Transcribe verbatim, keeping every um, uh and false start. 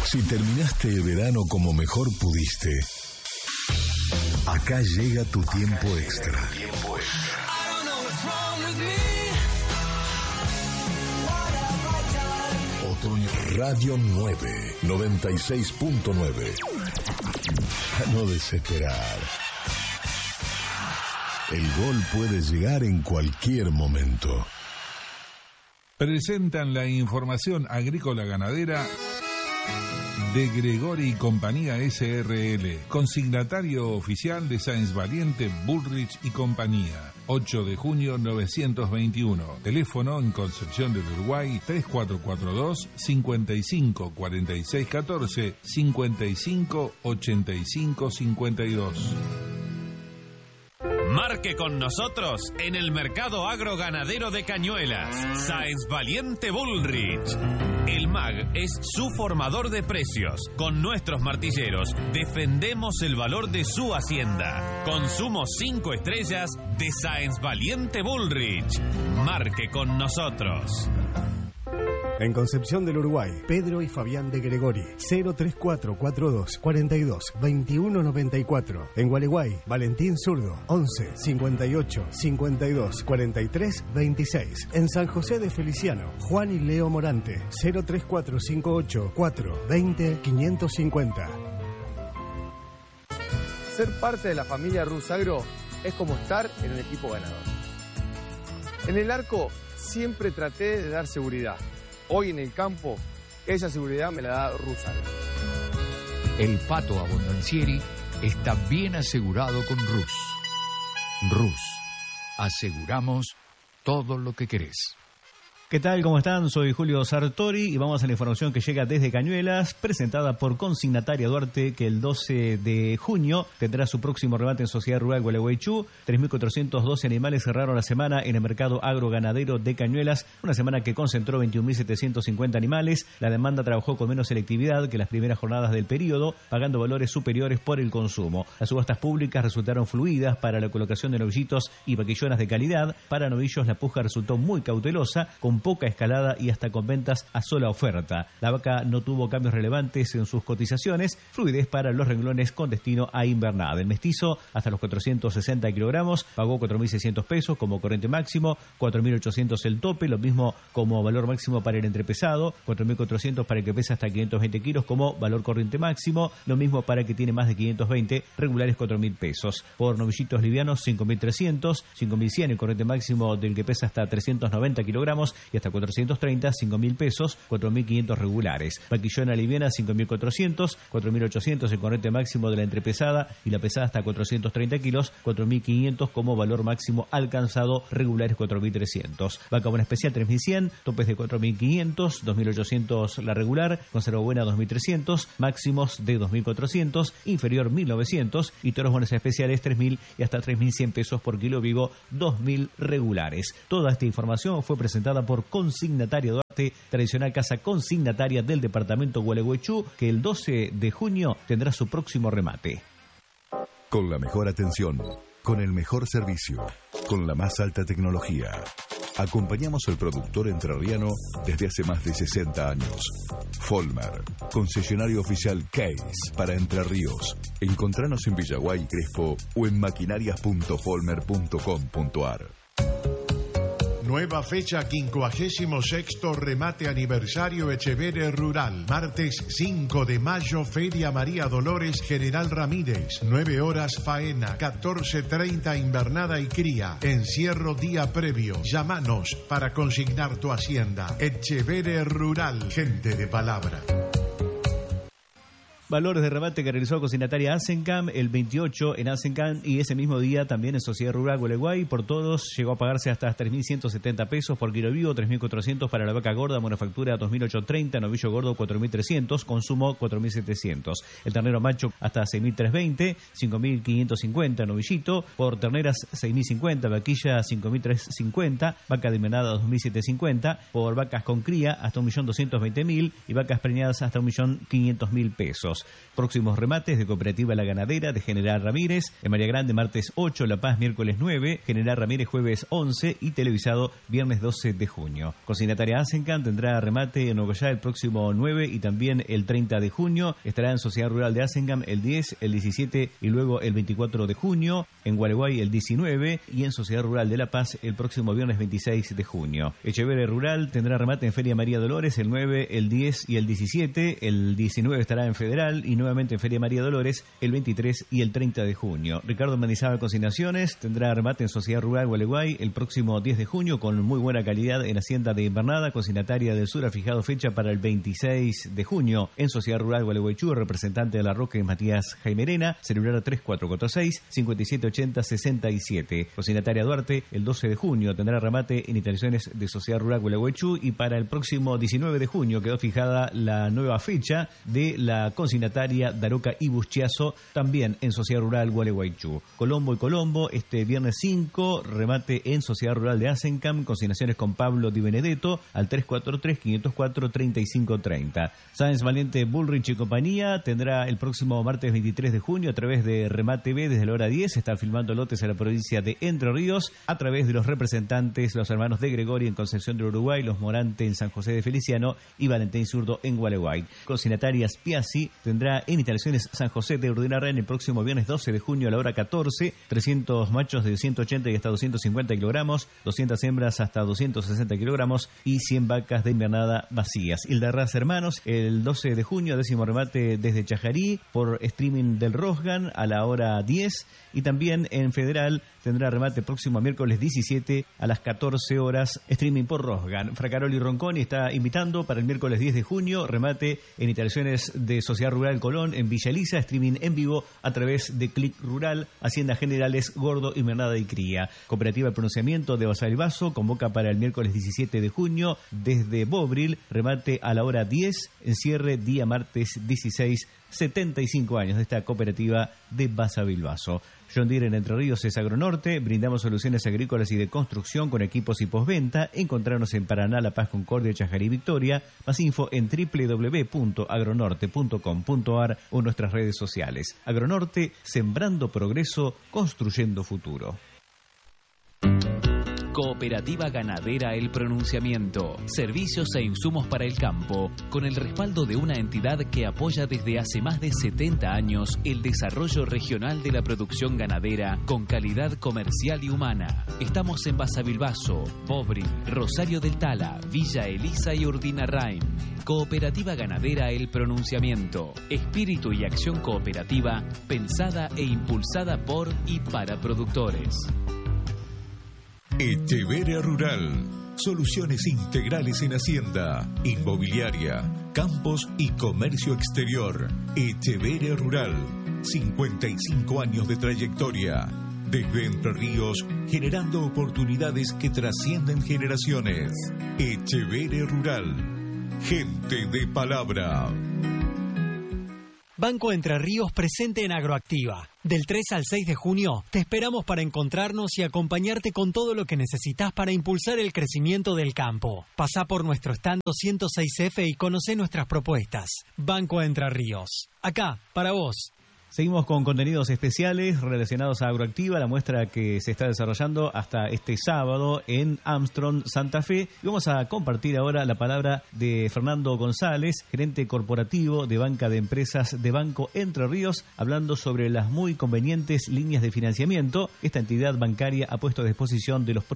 Si terminaste el verano como mejor pudiste, acá llega tu tiempo extra. Otoño Radio nueve, noventa y seis punto nueve. A no desesperar. El gol puede llegar en cualquier momento. Presentan la información agrícola ganadera de Gregori y Compañía S R L, consignatario oficial de Sáenz Valiente, Bullrich y Compañía. ocho de junio novecientos veintiuno. Teléfono en Concepción del Uruguay tres cuatro cuatro dos, cinco cinco cuatro seis uno cuatro, cinco cinco ocho cinco cinco dos. Marque con nosotros en el mercado agroganadero de Cañuelas. Sáenz Valiente Bullrich. El M A G es su formador de precios. Con nuestros martilleros defendemos el valor de su hacienda. Consumo cinco estrellas de Sáenz Valiente Bullrich. Marque con nosotros. En Concepción del Uruguay, Pedro y Fabián de Gregori, cero tres cuatro cuatro dos cuatro dos dos uno nueve cuatro. En Gualeguay, Valentín Zurdo, once cincuenta y ocho cincuenta y dos cuarenta y tres veintiséis. En San José de Feliciano, Juan y Leo Morante, cero tres cuatro cinco ocho cuatro veinte quinientos cincuenta. Ser parte de la familia Rusagro es como estar en un equipo ganador. En el arco siempre traté de dar seguridad. Hoy en el campo, esa seguridad me la da Rusagro. El pato abondancieri está bien asegurado con Rus. Rus, aseguramos todo lo que querés. ¿Qué tal? ¿Cómo están? Soy Julio Sartori y vamos a la información que llega desde Cañuelas, presentada por Consignataria Duarte, que el doce de junio tendrá su próximo remate en Sociedad Rural Gualeguaychú. tres mil cuatrocientos doce animales cerraron la semana en el mercado agroganadero de Cañuelas, una semana que concentró veintiún mil setecientos cincuenta animales. La demanda trabajó con menos selectividad que las primeras jornadas del periodo, pagando valores superiores por el consumo. Las subastas públicas resultaron fluidas para la colocación de novillitos y vaquillonas de calidad. Para novillos la puja resultó muy cautelosa, con poca escalada y hasta con ventas a sola oferta. La vaca no tuvo cambios relevantes en sus cotizaciones, fluidez para los renglones con destino a invernada. El mestizo, hasta los cuatrocientos sesenta kilogramos, pagó cuatro mil seiscientos pesos como corriente máximo, cuatro mil ochocientos el tope, lo mismo como valor máximo para el entrepesado, cuatro mil cuatrocientos para el que pesa hasta quinientos veinte kilos como valor corriente máximo, lo mismo para el que tiene más de quinientos veinte, regulares cuatro mil pesos. Por novillitos livianos, cinco mil trescientos, cinco mil cien el corriente máximo del que pesa hasta trescientos noventa kilogramos y hasta cuatrocientos treinta, cinco mil pesos, cuatro mil quinientos regulares. Vaquillona liviana, cinco mil cuatrocientos, cuatro mil ochocientos el corriente máximo de la entrepesada y la pesada hasta cuatrocientos treinta kilos, cuatro mil quinientos como valor máximo alcanzado, regulares cuatro mil trescientos. Vaca buena especial tres mil cien, topes de cuatro mil quinientos, dos mil ochocientos la regular, conserva buena dos mil trescientos, máximos de dos mil cuatrocientos, inferior mil novecientos y toros buenas especiales tres mil y hasta tres mil cien pesos por kilo vivo, dos mil regulares. Toda esta información fue presentada por Consignataria Duarte, tradicional casa consignataria del departamento Gualeguaychú, que el doce de junio tendrá su próximo remate. Con la mejor atención, con el mejor servicio, con la más alta tecnología. Acompañamos al productor entrerriano desde hace más de sesenta años. Folmer, concesionario oficial Case para Entre Ríos. Encontranos en Villaguay y Crespo o en maquinarias punto folmer punto com punto ar. Nueva fecha, quincuagésimo sexto remate aniversario Etcheverry Rural. Martes cinco de mayo, Feria María Dolores General Ramírez. nueve horas faena, catorce treinta invernada y cría. Encierro día previo. Llámanos para consignar tu hacienda. Etcheverry Rural, gente de palabra. Valores de remate que realizó Consignataria Asencam el veintiocho en Asencam y ese mismo día también en Sociedad Rural Gualeguay. Por todos llegó a pagarse hasta tres mil ciento setenta pesos por kilo vivo, tres mil cuatrocientos para la vaca gorda, manufactura dos mil ochocientos treinta, novillo gordo cuatro mil trescientos, consumo cuatro mil setecientos. El ternero macho hasta seis mil trescientos veinte, cinco mil quinientos cincuenta novillito, por terneras seis mil cincuenta, vaquilla cinco mil trescientos cincuenta, vaca de menada dos mil setecientos cincuenta, por vacas con cría hasta un millón doscientos veinte mil y vacas preñadas hasta un millón quinientos mil pesos. dos. Próximos remates de Cooperativa La Ganadera de General Ramírez, en María Grande martes ocho, La Paz miércoles nueve, General Ramírez jueves once y televisado viernes doce de junio. Consignataria Asencan tendrá remate en Ogollá el próximo nueve y también el treinta de junio. Estará en Sociedad Rural de Asencan el diez, el diecisiete y luego el veinticuatro de junio. En Gualeguay el diecinueve y en Sociedad Rural de La Paz el próximo viernes veintiséis de junio. Echeverre Rural tendrá remate en Feria María Dolores el nueve, el diez y el diecisiete. El diecinueve estará en Federal y nuevamente en Feria María Dolores el veintitrés y el treinta de junio. Ricardo Mendizábal Consignaciones tendrá remate en Sociedad Rural Gualeguay el próximo diez de junio con muy buena calidad en Hacienda de Invernada. Consignataria del Sur ha fijado fecha para el veintiséis de junio. En Sociedad Rural Gualeguaychú, el representante de La Roque Matías Jaimerena, celular tres cuatro cuatro seis, cinco siete ocho cero, seis siete. Consignataria Duarte el doce de junio tendrá remate en instalaciones de Sociedad Rural Gualeguaychú y para el próximo diecinueve de junio quedó fijada la nueva fecha de la consignataria Daroca y Buschiazo, también en Sociedad Rural Gualeguaychú. Colombo y Colombo, este viernes cinco, remate en Sociedad Rural de Asencam, consignaciones con Pablo Di Benedetto al tres cuatro tres, cinco cero cuatro, tres cinco tres cero. Sáenz Valiente Bullrich y compañía tendrá el próximo martes veintitrés de junio a través de Remate B desde la hora diez, están filmando lotes a la provincia de Entre Ríos a través de los representantes, los hermanos de Gregori en Concepción del Uruguay, los Morante en San José de Feliciano y Valentín Zurdo en Gualeguay. Consignataria Spiazzi tendrá en instalaciones San José de Urdinarren el próximo viernes doce de junio a la hora catorce, trescientos machos de ciento ochenta y hasta doscientos cincuenta kilogramos, doscientas hembras hasta doscientos sesenta kilogramos y cien vacas de invernada vacías. Hilderraz Hermanos, el doce de junio, décimo remate desde Chajarí por streaming del Rosgan a la hora diez y también en Federal tendrá remate próximo miércoles diecisiete a las catorce horas, streaming por Rosgan. Fracaroli Ronconi está invitando para el miércoles diez de junio, remate en instalaciones de Sociedad Rural Colón en Villa Elisa, streaming en vivo a través de Clic Rural, Haciendas Generales, Gordo, Invernada y Cría. Cooperativa de Pronunciamiento de Basalvaso convoca para el miércoles diecisiete de junio desde Bobril, remate a la hora diez, encierre día martes dieciséis, setenta y cinco años de esta cooperativa de Basavilbaso. John Deere en Entre Ríos es Agronorte, brindamos soluciones agrícolas y de construcción con equipos y postventa. Encontrarnos en Paraná, La Paz, Concordia, Chajarí y Victoria. Más info en doble u doble u doble u punto agronorte punto com punto a r o en nuestras redes sociales. Agronorte, sembrando progreso, construyendo futuro. Cooperativa Ganadera El Pronunciamiento. Servicios e insumos para el campo, con el respaldo de una entidad que apoya desde hace más de setenta años el desarrollo regional de la producción ganadera con calidad comercial y humana. Estamos en Basavilbaso, Bobril, Rosario del Tala, Villa Elisa y Urdinarrain. Cooperativa Ganadera El Pronunciamiento. Espíritu y acción cooperativa pensada e impulsada por y para productores. Echeverre Rural. Soluciones integrales en hacienda, inmobiliaria, campos y comercio exterior. Echeverre Rural. cincuenta y cinco años de trayectoria. Desde Entre Ríos, generando oportunidades que trascienden generaciones. Echeverre Rural. Gente de palabra. Banco Entre Ríos presente en Agroactiva. Del tres al seis de junio te esperamos para encontrarnos y acompañarte con todo lo que necesitas para impulsar el crecimiento del campo. Pasá por nuestro stand doscientos seis F y conocé nuestras propuestas. Banco Entre Ríos. Acá, para vos. Seguimos con contenidos especiales relacionados a Agroactiva, la muestra que se está desarrollando hasta este sábado en Armstrong, Santa Fe. Y vamos a compartir ahora la palabra de Fernando González, gerente corporativo de Banca de Empresas de Banco Entre Ríos, hablando sobre las muy convenientes líneas de financiamiento. Esta entidad bancaria ha puesto a disposición de los